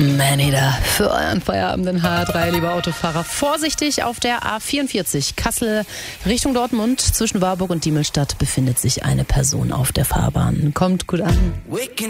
Maneater für euren Feierabend in H3, lieber Autofahrer. Vorsichtig auf der A44 Kassel Richtung Dortmund. Zwischen Warburg und Diemelstadt befindet sich eine Person auf der Fahrbahn. Kommt gut an.